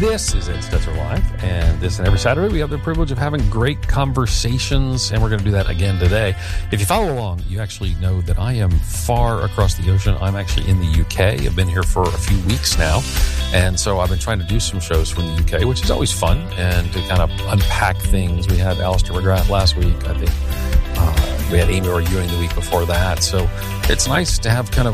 This is Ed Stetzer Live, and this and every Saturday we have the privilege of having great conversations, and we're going to do that again today. If you follow along, you actually know that I am far across the ocean. I'm actually in the UK. I've been here for a few weeks now, and so I've been trying to do some shows from the UK, which is always fun, and to kind of unpack things. We had Alistair McGrath last week, I think. We had Amy Ewing the week before that. So it's nice to have kind of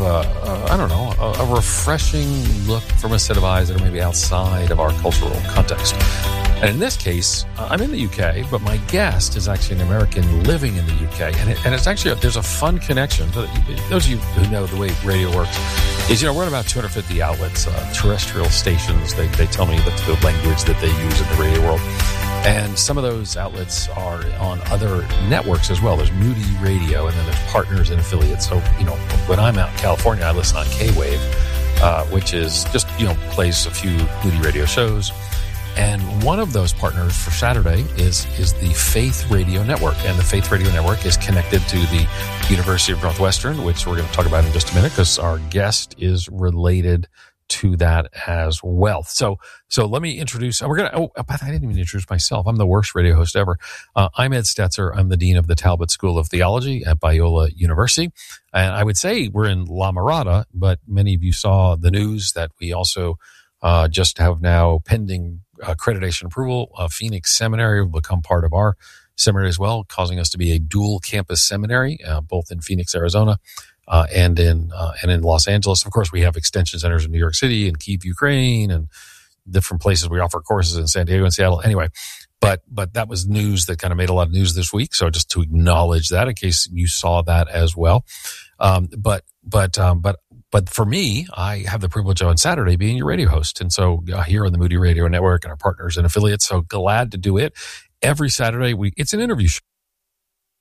a refreshing look from a set of eyes that are maybe outside of our cultural context. And in this case, I'm in the UK, but my guest is actually an American living in the UK. And it's actually, there's a fun connection. Those of you who know the way radio works is, we're at about 250 outlets, terrestrial stations. They tell me the language that they use in the radio world. And some of those outlets are on other networks as well. There's Moody Radio, and then there's partners and affiliates. So, when I'm out in California, I listen on K-Wave, which is just, plays a few Moody Radio shows. And one of those partners for Saturday is the Faith Radio Network. And the Faith Radio Network is connected to the University of Northwestern, which we're going to talk about in just a minute because our guest is related to that as well. So let me introduce, I didn't even introduce myself. I'm the worst radio host ever. I'm Ed Stetzer. I'm the Dean of the Talbot School of Theology at Biola University. And I would say we're in La Mirada, but many of you saw the news that we also just have now pending accreditation approval. Phoenix Seminary will become part of our seminary as well, causing us to be a dual campus seminary, both in Phoenix, Arizona, and in Los Angeles. Of course, we have extension centers in New York City and Kyiv, Ukraine, and different places. We offer courses in San Diego and Seattle. Anyway, but that was news that kind of made a lot of news this week. So just to acknowledge that in case you saw that as well. But for me, I have the privilege of on Saturday being your radio host. And so here on the Moody Radio Network and our partners and affiliates, so glad to do it. Every Saturday, it's an interview show.